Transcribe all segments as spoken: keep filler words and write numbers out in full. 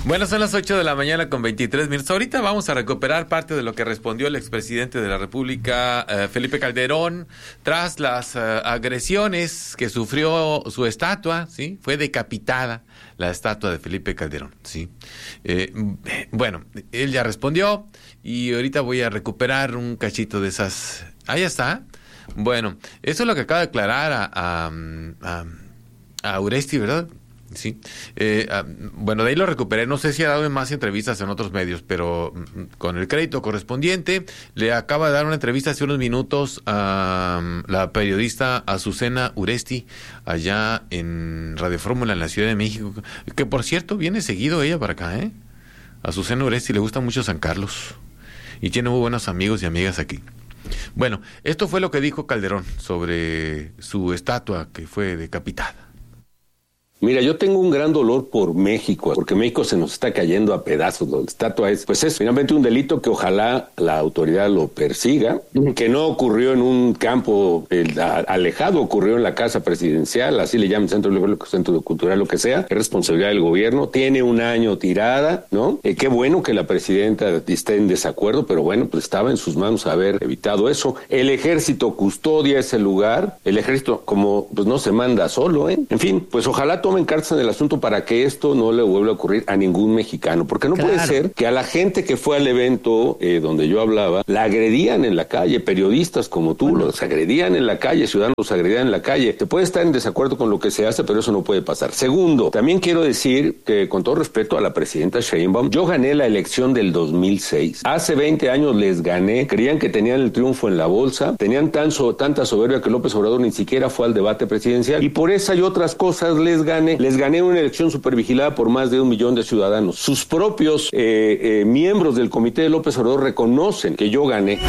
Bueno, son las ocho de la mañana con veintitrés minutos. Ahorita vamos a recuperar parte de lo que respondió el expresidente de la República, eh, Felipe Calderón, tras las eh, agresiones que sufrió su estatua, ¿sí? Fue decapitada la estatua de Felipe Calderón, ¿sí? Eh, bueno, él ya respondió y ahorita voy a recuperar un cachito de esas. Ahí está. Bueno, eso es lo que acaba de declarar a, a, a, a Uresti, ¿verdad? Sí, eh, bueno, de ahí lo recuperé. No sé si ha dado más entrevistas en otros medios, pero con el crédito correspondiente le acaba de dar una entrevista hace unos minutos a la periodista Azucena Uresti allá en Radio Fórmula en la Ciudad de México, que por cierto viene seguido ella para acá, ¿eh? Azucena Uresti le gusta mucho San Carlos y tiene muy buenos amigos y amigas aquí. Bueno, esto fue lo que dijo Calderón sobre su estatua que fue decapitada. Mira, yo tengo un gran dolor por México, porque México se nos está cayendo a pedazos. La estatua es, pues es finalmente un delito que ojalá la autoridad lo persiga, que no ocurrió en un campo el, a, alejado, ocurrió en la casa presidencial, así le llaman centro, centro cultural, lo que sea, es responsabilidad del gobierno, tiene un año tirada, ¿no? Eh, qué bueno que la presidenta esté en desacuerdo, pero bueno, pues estaba en sus manos haber evitado eso. El ejército custodia ese lugar, el ejército como pues no se manda solo, ¿eh? En fin, pues ojalá tomen cartas en el asunto para que esto no le vuelva a ocurrir a ningún mexicano, porque no claro. puede ser que a la gente que fue al evento eh, donde yo hablaba, la agredían en la calle, periodistas como tú, bueno. los agredían en la calle, ciudadanos los agredían en la calle. Se puede estar en desacuerdo con lo que se hace, pero eso no puede pasar. Segundo, también quiero decir que con todo respeto a la presidenta Sheinbaum, yo gané la elección del dos mil seis. Hace veinte años les gané, creían que tenían el triunfo en la bolsa, tenían tan so, tanta soberbia que López Obrador ni siquiera fue al debate presidencial, y por esa y otras cosas les gané. Les gané una elección supervigilada por más de un millón de ciudadanos. Sus propios eh, eh, miembros del comité de López Obrador reconocen que yo gané.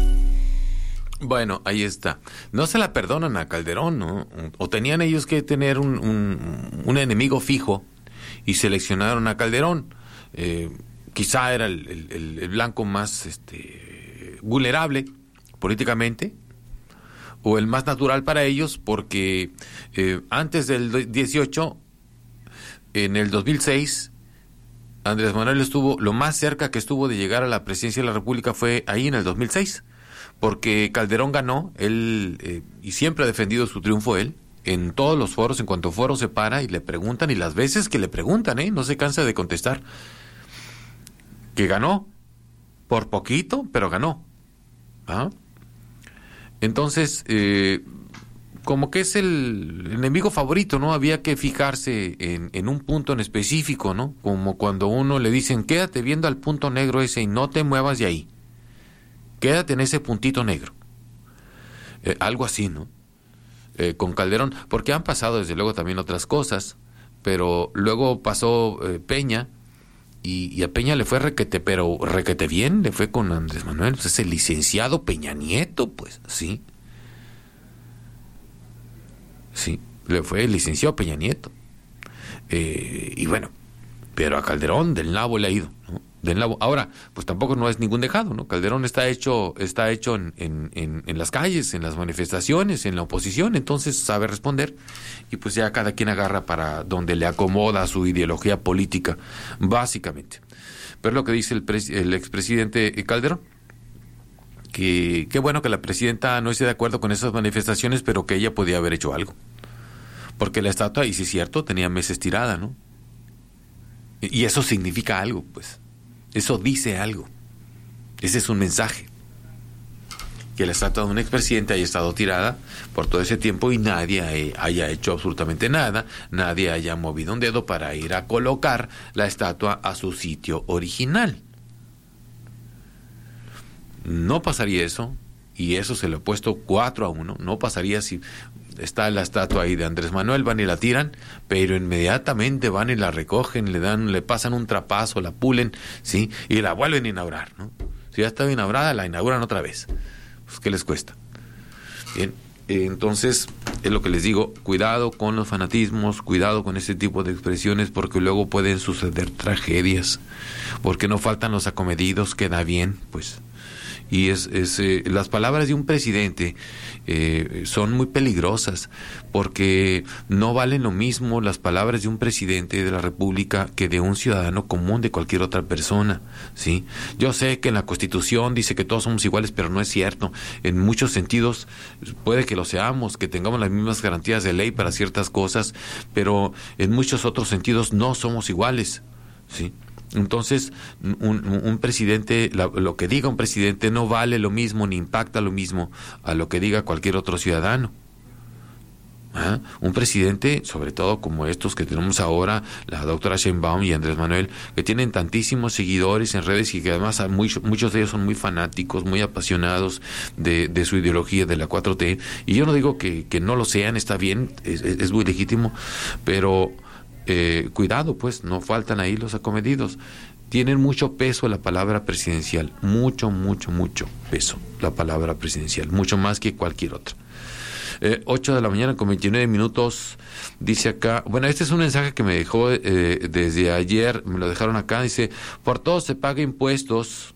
Bueno, ahí está. No se la perdonan a Calderón, ¿no? O tenían ellos que tener un, un, un enemigo fijo y seleccionaron a Calderón. Eh, quizá era el, el, el blanco más este, vulnerable políticamente, o el más natural para ellos, porque eh, antes del dieciocho, en el dos mil seis, Andrés Manuel estuvo, lo más cerca que estuvo de llegar a la presidencia de la República fue ahí en el dos mil seis, porque Calderón ganó, él, eh, y siempre ha defendido su triunfo él, en todos los foros, en cuanto foro se para y le preguntan, y las veces que le preguntan, ¿eh? No se cansa de contestar, que ganó, por poquito, pero ganó, ¿ah? Entonces, eh, como que es el enemigo favorito, ¿no? Había que fijarse en, en un punto en específico, ¿no? Como cuando uno le dicen, quédate viendo al punto negro ese y no te muevas de ahí. Quédate en ese puntito negro. Eh, algo así, ¿no? Eh, con Calderón, porque han pasado desde luego también otras cosas, pero luego pasó eh, Peña, y, y a Peña le fue requete, pero requete bien, le fue con Andrés Manuel, pues es el licenciado Peña Nieto, pues, sí. Sí, le fue el licenciado Peña Nieto. Eh, y bueno, pero a Calderón del nabo le ha ido, ¿no? Del nabo. Ahora, pues tampoco no es ningún dejado, ¿no? Calderón está hecho, está hecho en, en, en, en las calles, en las manifestaciones, en la oposición, entonces sabe responder, y pues ya cada quien agarra para donde le acomoda su ideología política, básicamente. Pero lo que dice el, pres, el expresidente Calderón, que qué bueno que la presidenta no esté de acuerdo con esas manifestaciones, pero que ella podía haber hecho algo. Porque la estatua, y sí es cierto, tenía meses tirada, ¿no? Y eso significa algo, pues. Eso dice algo. Ese es un mensaje. Que la estatua de un expresidente haya estado tirada por todo ese tiempo y nadie haya hecho absolutamente nada, nadie haya movido un dedo para ir a colocar la estatua a su sitio original. No pasaría eso, y eso se lo he puesto cuatro a uno, no pasaría si está la estatua ahí de Andrés Manuel, van y la tiran, pero inmediatamente van y la recogen, le dan, le pasan un trapazo, la pulen, ¿sí? Y la vuelven a inaugurar, ¿no? Si ya estaba inaugurada, la inauguran otra vez. Pues, ¿qué les cuesta? Bien, eh, entonces, es lo que les digo, cuidado con los fanatismos, cuidado con ese tipo de expresiones, porque luego pueden suceder tragedias, porque no faltan los acomedidos, queda bien, pues. Y es, es eh, las palabras de un presidente eh, son muy peligrosas, porque no valen lo mismo las palabras de un presidente de la República que de un ciudadano común, de cualquier otra persona, ¿sí? Yo sé que en la Constitución dice que todos somos iguales, pero no es cierto. En muchos sentidos puede que lo seamos, que tengamos las mismas garantías de ley para ciertas cosas, pero en muchos otros sentidos no somos iguales, ¿sí? Entonces, un, un presidente, la, lo que diga un presidente no vale lo mismo ni impacta lo mismo a lo que diga cualquier otro ciudadano. ¿Ah? Un presidente, sobre todo como estos que tenemos ahora, la doctora Sheinbaum y Andrés Manuel, que tienen tantísimos seguidores en redes y que además muy, muchos de ellos son muy fanáticos, muy apasionados de, de su ideología de la cuatro T, y yo no digo que, que no lo sean, está bien, es, es muy legítimo, pero eh, cuidado, pues, no faltan ahí los acomedidos. Tienen mucho peso la palabra presidencial, mucho, mucho, mucho peso la palabra presidencial, mucho más que cualquier otra. Eh, ocho de la mañana con veintinueve minutos, dice acá, bueno, este es un mensaje que me dejó eh, desde ayer, me lo dejaron acá, dice, por todo se paga impuestos,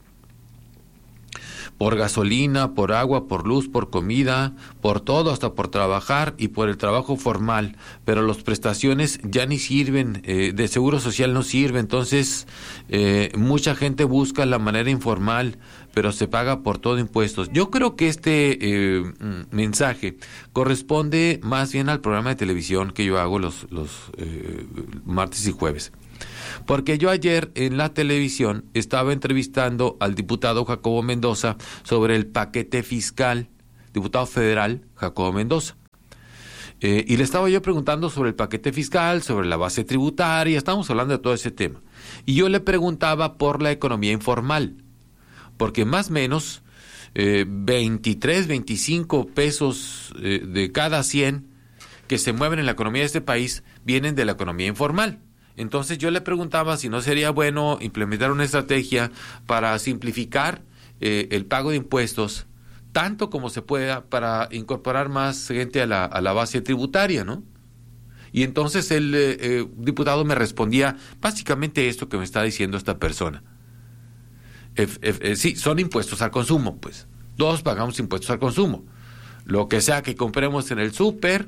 por gasolina, por agua, por luz, por comida, por todo, hasta por trabajar y por el trabajo formal, pero las prestaciones ya ni sirven, eh, de seguro social no sirve, entonces eh, mucha gente busca la manera informal, pero se paga por todo impuestos. Yo creo que este eh, mensaje corresponde más bien al programa de televisión que yo hago los, los eh, martes y jueves. Porque yo ayer en la televisión estaba entrevistando al diputado Jacobo Mendoza sobre el paquete fiscal, diputado federal Jacobo Mendoza. Eh, y le estaba yo preguntando sobre el paquete fiscal, sobre la base tributaria, estábamos hablando de todo ese tema. Y yo le preguntaba por la economía informal, porque más o menos eh, veintitrés, veinticinco pesos eh, de cada cien que se mueven en la economía de este país vienen de la economía informal. Entonces yo le preguntaba si no sería bueno implementar una estrategia para simplificar eh, el pago de impuestos tanto como se pueda para incorporar más gente a la, a la base tributaria, ¿no? Y entonces el eh, eh, diputado me respondía básicamente esto que me está diciendo esta persona. Eh, eh, eh, sí, son impuestos al consumo, pues. Todos pagamos impuestos al consumo. Lo que sea que compremos en el súper,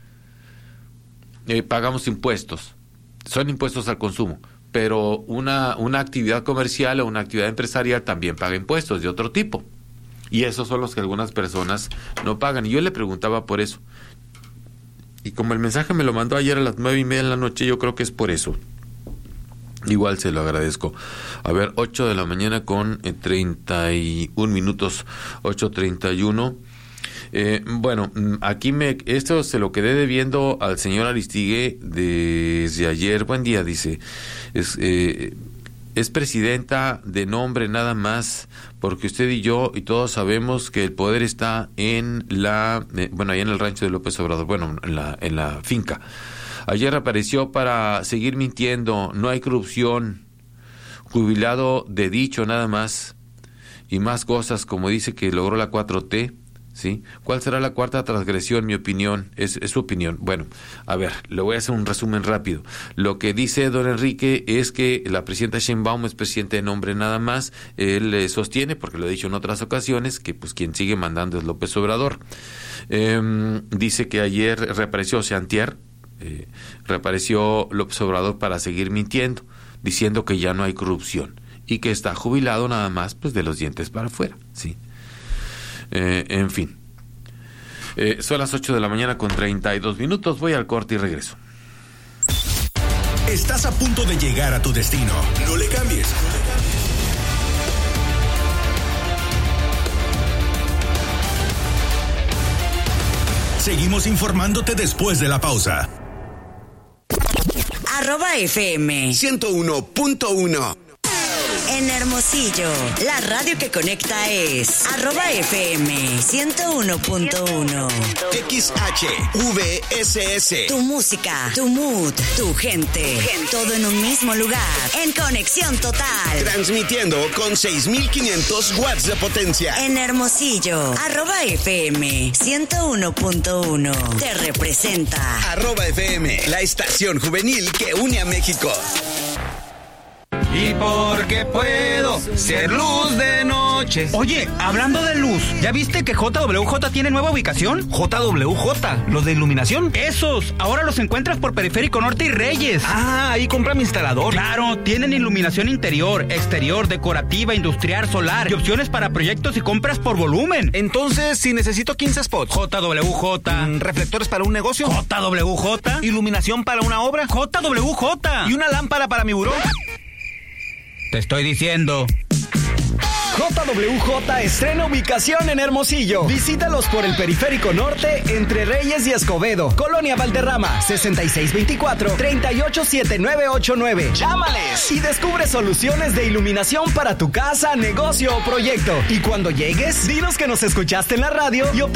eh, pagamos impuestos. Son impuestos al consumo, pero una, una actividad comercial o una actividad empresarial también paga impuestos de otro tipo. Y esos son los que algunas personas no pagan. Y yo le preguntaba por eso. Y como el mensaje me lo mandó ayer a las nueve y media de la noche, yo creo que es por eso. Igual se lo agradezco. A ver, ocho de la mañana con eh, treinta y un minutos, ocho treinta y uno. Eh, bueno, aquí me esto se lo quedé debiendo al señor Aristigue desde ayer. Buen día, dice. Es, eh, es presidenta de nombre nada más, porque usted y yo y todos sabemos que el poder está en la, eh, bueno, ahí en el rancho de López Obrador, bueno, en la, en la finca. Ayer apareció para seguir mintiendo, no hay corrupción, jubilado de dicho nada más, y más cosas como dice que logró la cuatro T. ¿Sí? ¿Cuál será la cuarta transgresión? Mi opinión, es, es su opinión. Bueno, a ver, le voy a hacer un resumen rápido. Lo que dice don Enrique es que la presidenta Sheinbaum es presidente de nombre nada más. Él eh, sostiene, porque lo he dicho en otras ocasiones, que pues quien sigue mandando es López Obrador. Eh, dice que ayer reapareció, o sea, antier, eh, reapareció López Obrador para seguir mintiendo, diciendo que ya no hay corrupción y que está jubilado nada más pues de los dientes para afuera, ¿sí? Eh, en fin, eh, son las ocho de la mañana con treinta y dos minutos. Voy al corte y regreso. Estás a punto de llegar a tu destino. No le cambies. Seguimos informándote después de la pausa. Arroba F M ciento uno punto uno. En Hermosillo, la radio que conecta es arroba F M ciento uno punto uno. X H V S S. Tu música, tu mood, tu gente, todo en un mismo lugar, en conexión total. Transmitiendo con seis mil quinientos watts de potencia. En Hermosillo, arroba F M ciento uno punto uno. Te representa. Arroba F M, la estación juvenil que une a México. Y porque puedo ser luz de noche. Oye, hablando de luz, ¿ya viste que J W J tiene nueva ubicación? J W J, ¿los de iluminación? Esos, ahora los encuentras por Periférico Norte y Reyes. Ah, ahí compra mi instalador. Claro, tienen iluminación interior, exterior, decorativa, industrial, solar y opciones para proyectos y compras por volumen. Entonces, si necesito quince spots. J W J. Mm, ¿reflectores para un negocio? J W J. ¿Iluminación para una obra? J W J. ¿Y una lámpara para mi buró? Te estoy diciendo. J W J estrena ubicación en Hermosillo. Visítalos por el Periférico Norte, entre Reyes y Escobedo. Colonia Valderrama, sesenta y seis veinticuatro, treinta y ocho setenta y nueve ochenta y nueve. ¡Llámales! Y descubre soluciones de iluminación para tu casa, negocio o proyecto. Y cuando llegues, dinos que nos escuchaste en la radio y obtén